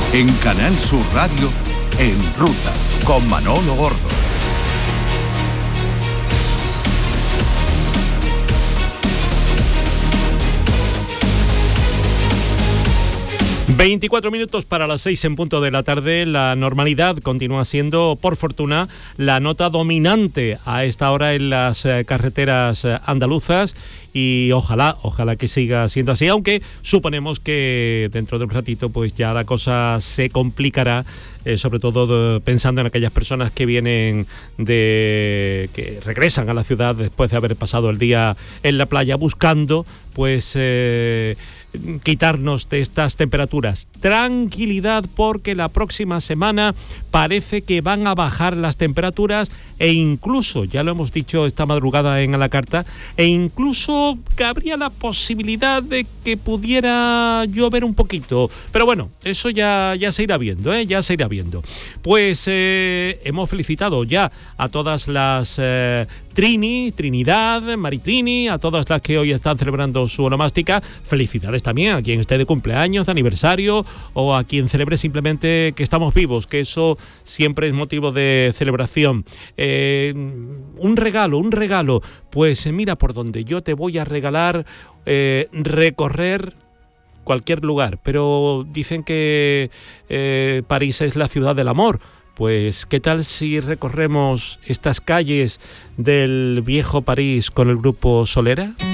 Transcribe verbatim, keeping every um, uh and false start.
En Canal Sur Radio, En Ruta, con Manolo Gordo. veinticuatro minutos para las seis en punto de la tarde. La normalidad continúa siendo, por fortuna, la nota dominante a esta hora en las eh, carreteras eh, andaluzas, y ojalá, ojalá que siga siendo así, aunque suponemos que dentro de un ratito pues ya la cosa se complicará, eh, sobre todo de, pensando en aquellas personas que vienen de, que regresan a la ciudad después de haber pasado el día en la playa buscando pues eh, quitarnos de estas temperaturas. Tranquilidad, porque la próxima semana parece que van a bajar las temperaturas, e incluso, ya lo hemos dicho esta madrugada en A la Carta, e incluso que habría la posibilidad de que pudiera llover un poquito. Pero bueno, eso ya, ya se irá viendo, ¿eh? Ya se irá viendo. Pues eh, hemos felicitado ya a todas las eh, Trini, Trinidad, Maritrini, a todas las que hoy están celebrando su onomástica. Felicidades también a quien esté de cumpleaños, de aniversario, o a quien celebre simplemente que estamos vivos, que eso siempre es motivo de celebración. Eh, un regalo, un regalo, pues mira por donde yo te voy a regalar eh, recorrer cualquier lugar, pero dicen que eh, París es la ciudad del amor. Pues, ¿qué tal si recorremos estas calles del viejo París con el grupo Solera?